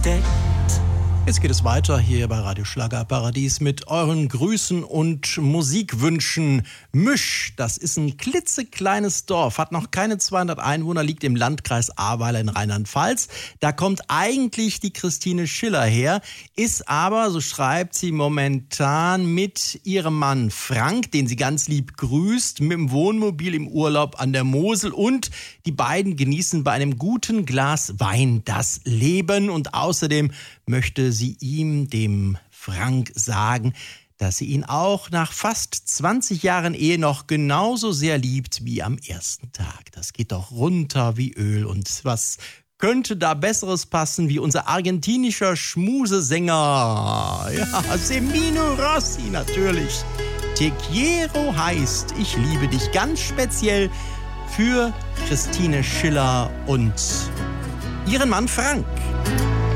entdeckt. Jetzt geht es weiter hier bei Radio Schlagerparadies mit euren Grüßen und Musikwünschen. Müsch, das ist ein klitzekleines Dorf, hat noch keine 200 Einwohner, liegt im Landkreis Ahrweiler in Rheinland-Pfalz. Da kommt eigentlich die Christine Schiller her, ist aber, so schreibt sie, momentan mit ihrem Mann Frank, den sie ganz lieb grüßt, mit dem Wohnmobil im Urlaub an der Mosel, und die beiden genießen bei einem guten Glas Wein das Leben, und außerdem möchte sie ihm, dem Frank, sagen, dass sie ihn auch nach fast 20 Jahren Ehe noch genauso sehr liebt wie am ersten Tag. Das geht doch runter wie Öl. Und was könnte da Besseres passen wie unser argentinischer Schmusesänger? Ja, Semino Rossi natürlich. Te quiero heißt Ich liebe dich, ganz speziell für Christine Schiller und ihren Mann Frank.